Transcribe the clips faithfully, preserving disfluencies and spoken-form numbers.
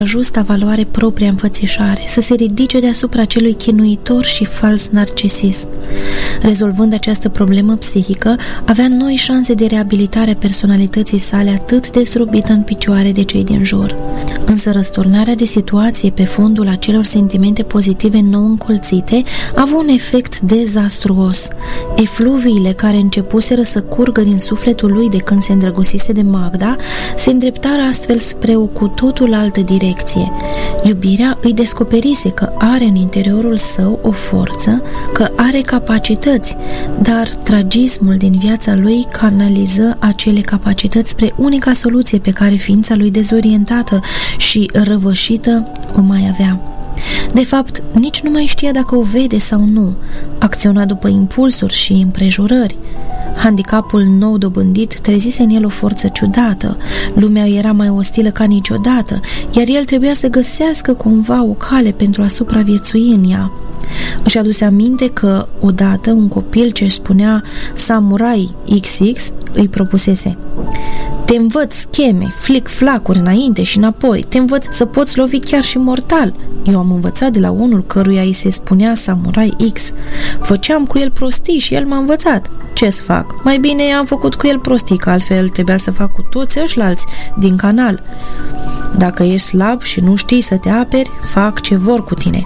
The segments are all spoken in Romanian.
justa valoare propria înfățișare, să se ridice deasupra celui chinuitor și fals narcisism. Rezolvând această problemă psihică, avea noi șanse de reabilitare a personalității sale atât de zdrobită în picioare de cei din jur. Însă răsturnarea de situație pe fondul acelor sentimente pozitive nou încolțite a avut un efect dezastruos. Efluviile care începuseră să curgă din sufletul lui de când se îndrăgostise de Magda se îndreptară astfel spre o cu totul altă direcție. Iubirea îi descoperise că are în interiorul său o forță, că are capacități, dar tragismul din viața lui canaliză acele capacități spre unica soluție pe care ființa lui dezorientată și răvășită o mai avea. De fapt, nici nu mai știa dacă o vede sau nu. Acționa după impulsuri și împrejurări. Handicapul nou dobândit trezise în el o forță ciudată. Lumea era mai ostilă ca niciodată, iar el trebuia să găsească cumva o cale pentru a supraviețui în ea. Își aduse aminte că, odată, un copil ce își spunea Samurai X X îi propusese: te învăț scheme, flic-flacuri înainte și înapoi, te învăț să poți lovi chiar și mortal. Eu am învățat de la unul căruia îi se spunea Samurai X. Făceam cu el prostii și el m-a învățat. Ce să fac? Mai bine am făcut cu el prostii, că altfel trebuia să fac cu toți ășlalți din canal. Dacă ești slab și nu știi să te aperi, fac ce vor cu tine.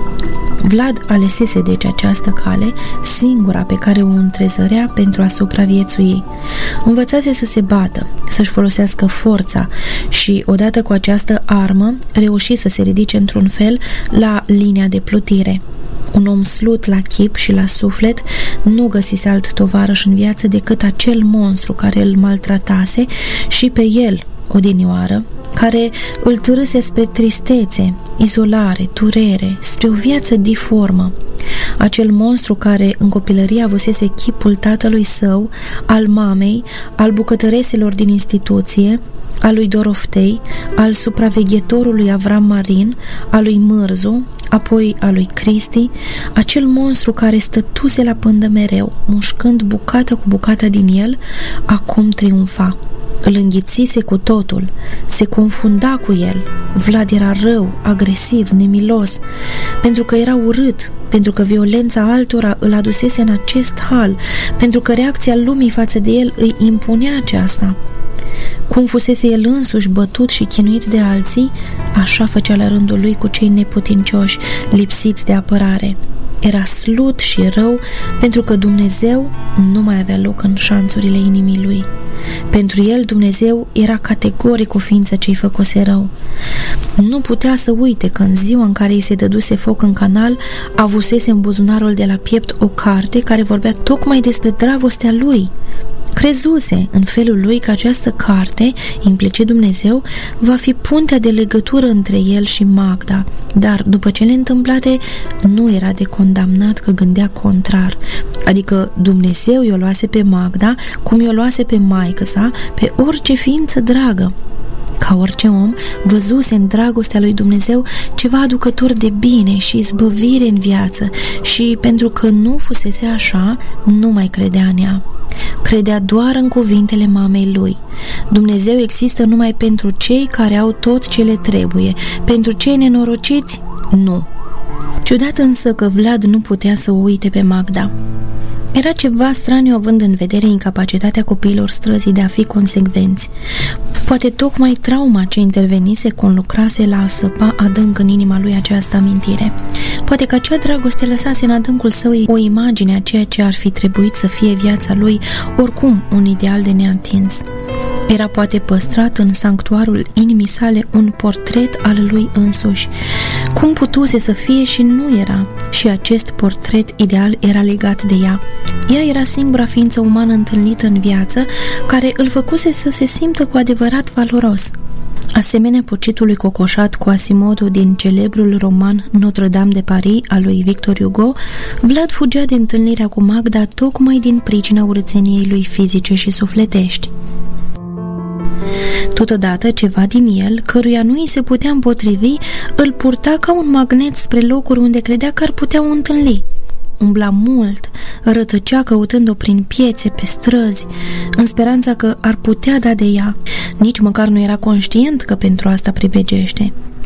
Vlad alesese deci această cale, singura pe care o întrezărea pentru a supraviețui. Învățase să se bată, să-și folosească forța și, odată cu această armă, reuși să se ridice într-un fel la linia de plutire. Un om slut la chip și la suflet nu găsise alt tovarăș în viață decât acel monstru care îl maltratase și pe el, odinioară, care îl târâse spre tristețe, izolare, durere, spre o viață diformă. Acel monstru care în copilărie avusese chipul tatălui său, al mamei, al bucătăreselor din instituție, al lui Doroftei, al supraveghetorului Avram Marin, al lui Mârzu, apoi al lui Cristi, acel monstru care stătuse la pândă mereu, mușcând bucată cu bucată din el, acum triumfa. Îl înghițise cu totul, se confunda cu el. Vlad era rău, agresiv, nemilos, pentru că era urât, pentru că violența altora îl adusese în acest hal, pentru că reacția lumii față de el îi impunea aceasta. Cum fusese el însuși bătut și chinuit de alții, așa făcea la rândul lui cu cei neputincioși, lipsiți de apărare. Era slut și rău pentru că Dumnezeu nu mai avea loc în șanțurile inimii lui. Pentru el Dumnezeu era categoric o ființă ce-i făcuse rău. Nu putea să uite că în ziua în care îi se dăduse foc în canal, avusese în buzunarul de la piept o carte care vorbea tocmai despre dragostea lui. Crezuse în felul lui că această carte, implicit Dumnezeu, va fi puntea de legătură între el și Magda, dar după cele întâmplate nu era de condamnat că gândea contrar, adică Dumnezeu i-o luase pe Magda cum i-o luase pe maică sa, pe orice ființă dragă. Ca orice om, văzuse în dragostea lui Dumnezeu ceva aducător de bine și izbăvire în viață și, pentru că nu fusese așa, nu mai credea în ea. Credea doar în cuvintele mamei lui. Dumnezeu există numai pentru cei care au tot ce le trebuie, pentru cei nenorociți, nu. Ciudat însă că Vlad nu putea să o uite pe Magda. Era ceva straniu având în vedere incapacitatea copiilor străzii de a fi consecvenți. Poate tocmai trauma ce intervenise conlucrase la a săpa adânc în inima lui această amintire. Poate că acea dragoste lăsase în adâncul său o imagine a ceea ce ar fi trebuit să fie viața lui, oricum un ideal de neatins. Era poate păstrat în sanctuarul inimii sale un portret al lui însuși. Cum putuse să fie și nu era? Și acest portret ideal era legat de ea. Ea era singura ființă umană întâlnită în viață care îl făcuse să se simtă cu adevărat valoros. Asemenea pocitului cocoșat cu Asimodul din celebrul roman Notre-Dame de Paris al lui Victor Hugo, Vlad fugea de întâlnirea cu Magda tocmai din pricina urățeniei lui fizice și sufletești. Totodată, ceva din el, căruia nu îi se putea împotrivi, îl purta ca un magnet spre locuri unde credea că ar putea o întâlni. Umbla mult, rătăcea căutând-o prin piețe, pe străzi, în speranța că ar putea da de ea. Nici măcar nu era conștient că pentru asta pribegește.